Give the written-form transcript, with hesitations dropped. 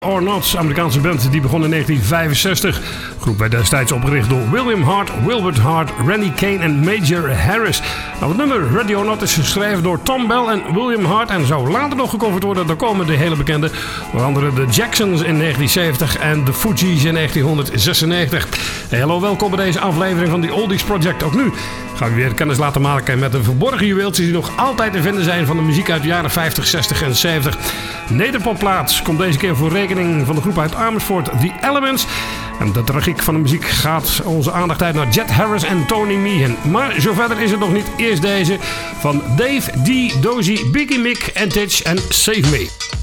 or Not, Amerikaanse band die begon in 1965. De groep werd destijds opgericht door William Hart, Wilbert Hart, Randy Kane en Major Harris. Nou, het nummer Ready or Not is geschreven door Tom Bell en William Hart en zou later nog gecoverd worden door komen de hele bekende, onder andere de Jacksons in 1970 en de Fugees in 1996. Hey, hallo, welkom bij deze aflevering van The Oldies Project. Ook nu gaan we weer kennis laten maken met de verborgen juweeltjes die nog altijd te vinden zijn van de muziek uit de jaren 50, 60 en 70. Nederpopplaats komt deze keer voor rekening van de groep uit Amersfoort, The Elements. En de tragiek van de muziek gaat onze aandacht uit naar Jet Harris en Tony Meehan. Maar zover is het nog niet. Eerst deze van Dave D, Dozy, Biggie Mick en Titch en Save Me.